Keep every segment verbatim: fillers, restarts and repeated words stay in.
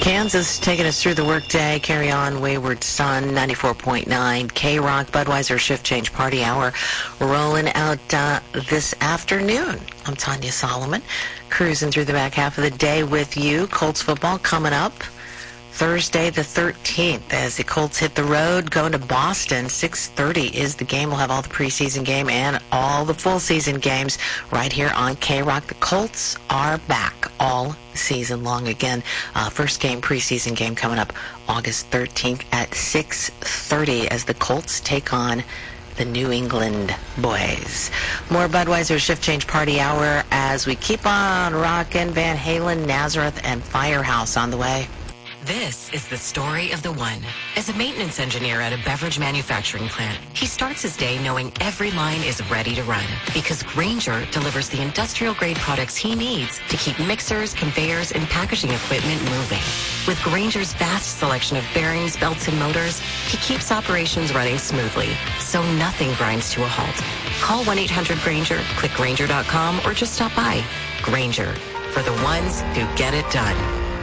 Kansas taking us through the workday. Carry on, Wayward Sun, ninety-four point nine. K-Rock, Budweiser Shift Change Party Hour rolling out uh, this afternoon. I'm Tanya Solomon, cruising through the back half of the day with you. Colts football coming up Thursday the thirteenth as the Colts hit the road, going to Boston. six thirty is the game. We'll have all the preseason game and all the full season games right here on K-Rock. The Colts are back all season long again. Uh, first game, preseason game coming up August thirteenth at six thirty as the Colts take on the New England boys. More Budweiser Shift Change Party Hour as we keep on rocking. Van Halen, Nazareth, and Firehouse on the way. This is the story of the one. As a maintenance engineer at a beverage manufacturing plant, he starts his day knowing every line is ready to run because Grainger delivers the industrial-grade products he needs to keep mixers, conveyors, and packaging equipment moving. With Grainger's vast selection of bearings, belts, and motors, he keeps operations running smoothly, so nothing grinds to a halt. Call one eight hundred Grainger, click Grainger dot com, or just stop by. Grainger, for the ones who get it done.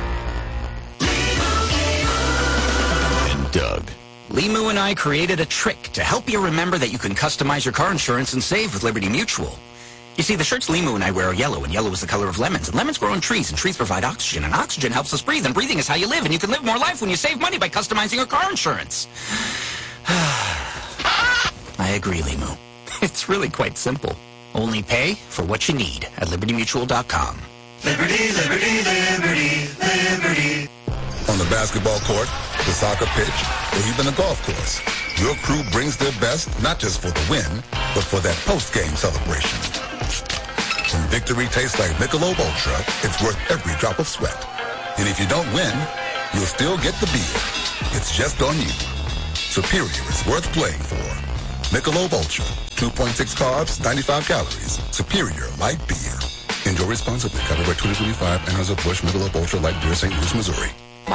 Doug. Limu and I created a trick to help you remember that you can customize your car insurance and save with Liberty Mutual. You see, the shirts Limu and I wear are yellow, and yellow is the color of lemons, and lemons grow on trees, and trees provide oxygen, and oxygen helps us breathe, and breathing is how you live, and you can live more life when you save money by customizing your car insurance. I agree, Limu. It's really quite simple. Only pay for what you need at Liberty Mutual dot com. Liberty, Liberty, Liberty, Liberty. On the basketball court, the soccer pitch, or even the golf course, your crew brings their best not just for the win, but for that post-game celebration. When victory tastes like Michelob Ultra, it's worth every drop of sweat. And if you don't win, you'll still get the beer. It's just on you. Superior is worth playing for. Michelob Ultra, two point six carbs, ninety-five calories. Superior light beer. Enjoy responsibly. Copyright twenty twenty-five, Anheuser-Busch Michelob Ultra Light Beer, Saint Louis, Missouri.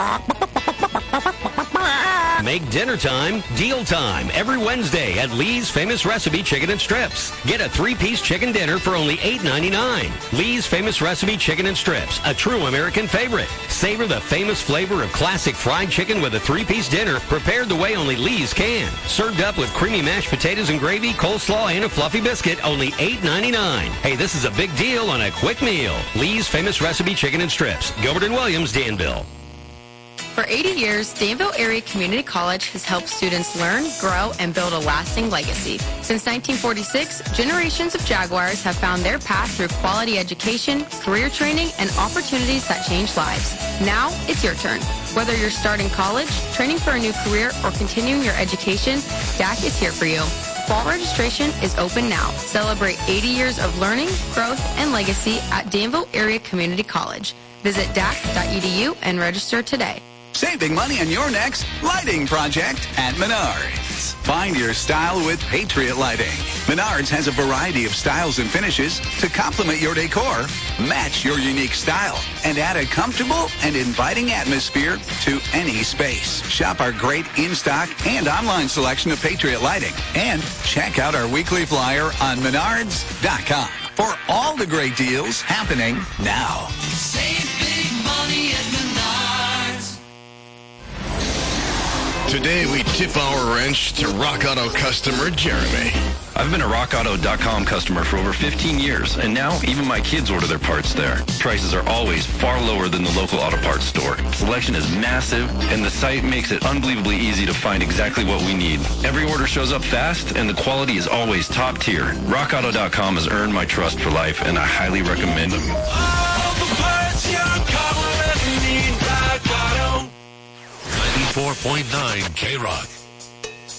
Make dinner time deal time every Wednesday at Lee's Famous Recipe Chicken and Strips. Get a three-piece chicken dinner for only eight ninety-nine. Lee's Famous Recipe Chicken and Strips, a true American favorite. Savor the famous flavor of classic fried chicken with a three-piece dinner prepared the way only Lee's can. Served up with creamy mashed potatoes and gravy, coleslaw, and a fluffy biscuit, only eight ninety-nine. Hey, this is a big deal on a quick meal. Lee's Famous Recipe Chicken and Strips, Gilbert and Williams, Danville. For eighty years, Danville Area Community College has helped students learn, grow, and build a lasting legacy. Since nineteen forty-six, generations of Jaguars have found their path through quality education, career training, and opportunities that change lives. Now, it's your turn. Whether you're starting college, training for a new career, or continuing your education, D A C is here for you. Fall registration is open now. Celebrate eighty years of learning, growth, and legacy at Danville Area Community College. Visit D A C dot E D U and register today. Saving money on your next lighting project at Menards. Find your style with Patriot Lighting. Menards has a variety of styles and finishes to complement your decor, match your unique style, and add a comfortable and inviting atmosphere to any space. Shop our great in-stock and online selection of Patriot Lighting. And check out our weekly flyer on Menards dot com for all the great deals happening now. Save big money at Menards. Today, we tip our wrench to Rock Auto customer Jeremy. I've been a rock auto dot com customer for over fifteen years, and now even my kids order their parts there. Prices are always far lower than the local auto parts store. Selection is massive, and the site makes it unbelievably easy to find exactly what we need. Every order shows up fast, and the quality is always top tier. rock auto dot com has earned my trust for life, and I highly recommend them. All the parts your car will ever need, Rock Auto. ninety-four point nine K-Rock.